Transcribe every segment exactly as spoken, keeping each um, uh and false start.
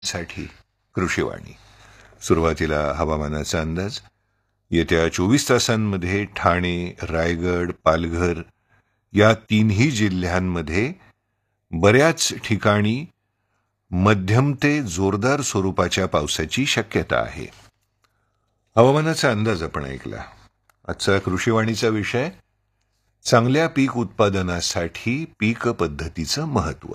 साठी कृषीवाणी. सुरुवातीला हवामानाचा अंदाज. येत्या चोवीस तासांमध्ये ठाणे, रायगड, पालघर या तीनही जिल्ह्यांमध्ये बऱ्याच ठिकाणी मध्यम ते जोरदार स्वरूपाच्या पावसाची शक्यता आहे. हवामानाचा अंदाज आपण ऐकला. आजचा कृषीवाणीचा विषय चांगल्या पीक उत्पादनासाठी पीक पद्धतीचं महत्त्व.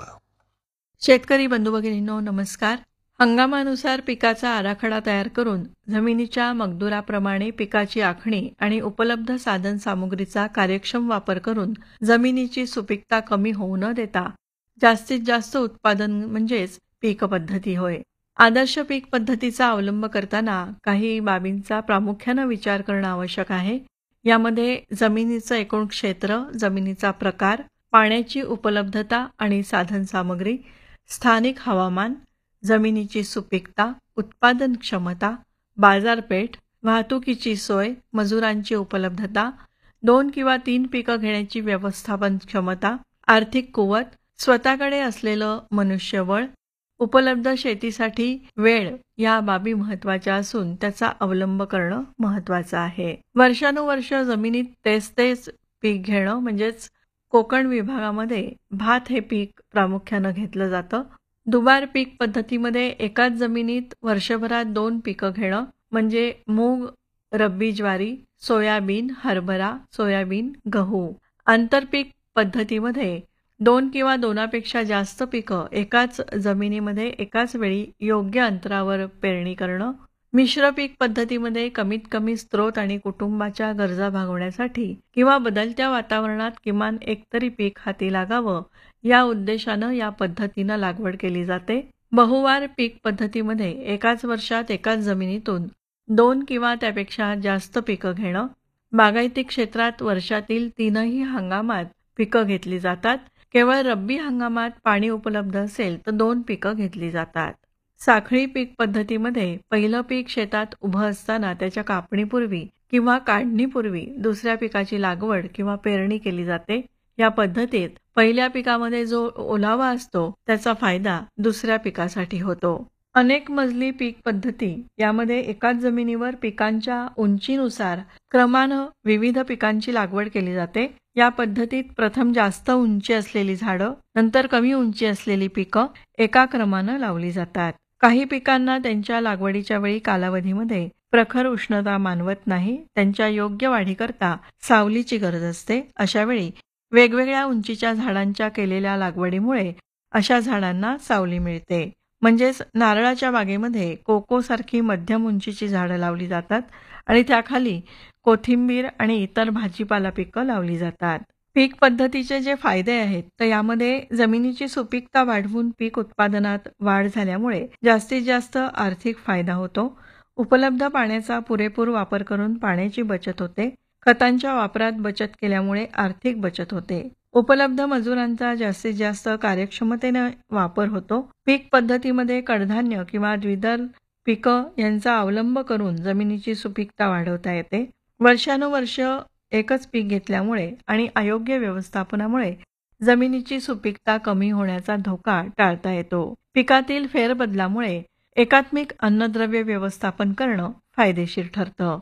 शेतकरी बंधू भगिनींनो नमस्कार. हंगामानुसार पिकाचा आराखडा तयार करून जमिनीच्या मगदुराप्रमाणे पिकाची आखणी आणि उपलब्ध साधन सामुग्रीचा कार्यक्षम वापर करून जमिनीची सुपीकता कमी होऊ न देता जास्तीत जास्त उत्पादन म्हणजेच पीक पद्धती होय. आदर्श पीक पद्धतीचा अवलंब करताना काही बाबींचा प्रामुख्याने विचार करणं आवश्यक आहे. यामध्ये जमिनीचं एकूण क्षेत्र, जमिनीचा प्रकार, पाण्याची उपलब्धता आणि साधन सामग्री, स्थानिक हवामान, जमिनीची सुपीकता, उत्पादन क्षमता, बाजारपेठ, वाहतुकीची सोय, मजुरांची उपलब्धता, दोन किंवा तीन पिकं घेण्याची व्यवस्थापन क्षमता, आर्थिक कुवत, स्वतःकडे असलेलं मनुष्यबळ, उपलब्ध शेतीसाठी वेळ या बाबी महत्त्वाच्या असून त्याचा अवलंब करणं महत्त्वाचं आहे. वर्षानुवर्ष जमिनीत तेच तेच पीक घेणं म्हणजेच कोकण विभागामध्ये भात हे पीक प्रामुख्यानं घेतलं जातं. दुबार पीक पद्धतीमध्ये एकाच जमिनीत वर्षभरात दोन पिकं घेणं म्हणजे मूग, रब्बी ज्वारी, सोयाबीन, हरभरा, सोयाबीन, गहू. आंतरपीक पद्धतीमध्ये दोन किंवा दोनापेक्षा जास्त पिकं एकाच जमिनीमध्ये एकाच वेळी योग्य अंतरावर पेरणी करणं. मिश्र पीक पद्धतीमध्ये कमीत कमी स्त्रोत आणि कुटुंबाच्या गरजा भागवण्यासाठी किंवा बदलत्या वातावरणात किमान एकतरी पीक हाती लागावं या उद्देशानं या पद्धतीनं लागवड केली जाते. बहुवार पीक पद्धतीमध्ये एकाच वर्षात एकाच जमिनीतून दोन किंवा त्यापेक्षा जास्त पिकं घेणं. बागायती क्षेत्रात वर्षातील तीनही हंगामात पिकं घेतली जातात. केवळ रब्बी हंगामात पाणी उपलब्ध असेल तर दोन पिकं घेतली जातात. साखळी पीक पद्धतीमध्ये पहिलं पीक शेतात उभं असताना त्याच्या कापणीपूर्वी किंवा काढणीपूर्वी दुसऱ्या पिकाची लागवड किंवा पेरणी केली जाते. या पद्धतीत पहिल्या पिकामध्ये जो ओलावा असतो त्याचा फायदा दुसऱ्या पिकासाठी होतो. अनेक मजली पीक पद्धती यामध्ये एकाच जमिनीवर पिकांच्या उंचीनुसार क्रमानं विविध पिकांची लागवड केली जाते. या पद्धतीत प्रथम जास्त उंची असलेली झाडं, नंतर कमी उंची असलेली पिकं एका क्रमानं लावली जातात. काही पिकांना त्यांच्या लागवडीच्या वेळी कालावधीमध्ये प्रखर उष्णता मानवत नाही. त्यांच्या योग्य वाढीकरता सावलीची गरज असते. अशा वेळी वेगवेगळ्या उंचीच्या झाडांच्या केलेल्या लागवडीमुळे अशा झाडांना सावली मिळते. म्हणजेच नारळाच्या बागेमध्ये कोकोसारखी मध्यम उंचीची झाडं लावली जातात आणि त्याखाली कोथिंबीर आणि इतर भाजीपाला पिकं लावली जातात. पीक पद्धतीचे जे फायदे आहेत तर यामध्ये जमिनीची सुपीकता वाढवून पीक उत्पादनात वाढ झाल्यामुळे जास्तीत जास्त आर्थिक फायदा होतो. उपलब्ध पाण्याचा पुरेपूर वापर करून पाण्याची बचत होते. खतांच्या वापरात बचत केल्यामुळे आर्थिक बचत होते. उपलब्ध मजुरांचा जास्तीत जास्त कार्यक्षमतेने वापर होतो. पीक पद्धतीमध्ये कडधान्य किंवा द्विदल पिकं यांचा अवलंब करून जमिनीची सुपीकता वाढवता येते. वर्षानुवर्ष एकच पीक घेतल्यामुळे आणि अयोग्य व्यवस्थापनामुळे जमिनीची सुपीकता कमी होण्याचा धोका टाळता येतो. पिकातील फेरबदलामुळे एकात्मिक अन्नद्रव्य व्यवस्थापन करणं फायदेशीर ठरतं.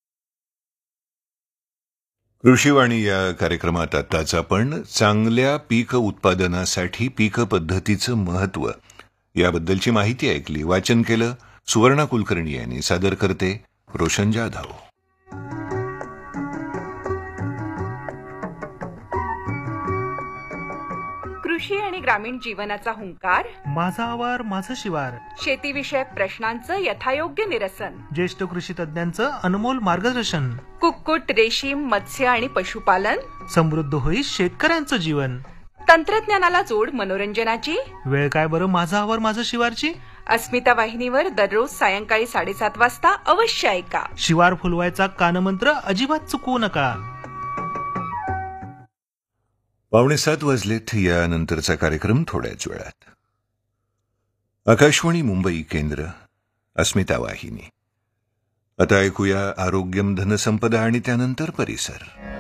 कृषीवाणी या कार्यक्रमात आताच आपण चांगल्या पीक उत्पादनासाठी पीक पद्धतीचं महत्त्व याबद्दलची माहिती ऐकली. वाचन केलं सुवर्णा कुलकर्णी यांनी. सादर करते रोशन जाधव. कृषी आणि ग्रामीण जीवनाचा हुंकार, माझा आवार माझं शिवार. शेतीविषयक प्रश्नांचं यथायोग्य निरसन, ज्येष्ठ कृषी तज्ञांचं अनमोल मार्गदर्शन. कुक्कुट, रेशीम, मत्स्य आणि पशुपालन. समृद्ध होईल शेतकऱ्यांचं जीवन. तंत्रज्ञानाला जोड मनोरंजनाची. वेळ काय बरं माझा आवार माझं शिवारची. अस्मिता वाहिनीवर दररोज सायंकाळी साडेसात वाजता अवश्य ऐका. शिवार फुलवायचा कानमंत्र अजिबात चुकवू नका. पावणे सात वाजलेत. यानंतरचा कार्यक्रम थोड्याच वेळात. आकाशवाणी मुंबई केंद्र, अस्मिता वाहिनी. आता ऐकूया आरोग्यम धनसंपदा आणि त्यानंतर परिसर.